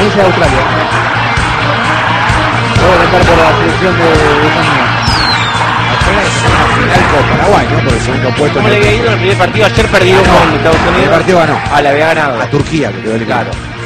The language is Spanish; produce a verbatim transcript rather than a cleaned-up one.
Independencia de Australia. Luego de estar por la selección de España. Final con Paraguay, ¿no? Por el segundo puesto. ¿Cómo le había ido en el primer partido? Ayer perdió ganó. con Estados Unidos. El partido ganó. Ah, le había ganado. A Turquía, que quedó eliminado. Claro.